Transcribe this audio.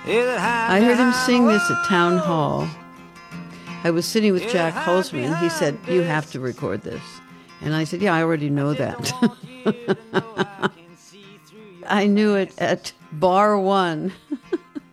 I heard him sing this at Town Hall. I was sitting with Jack Holzman. He said, "You have to record this." And I said, "Yeah, I already know that." I knew it at Bar 1